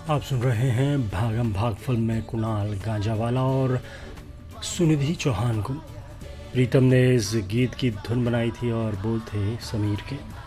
आप सुन रहे हैं भागम भाग फिल्म में कुणाल गांजावाला और सुनिधि चौहान को। प्रीतम ने इस गीत की धुन बनाई थी और बोल थे समीर के।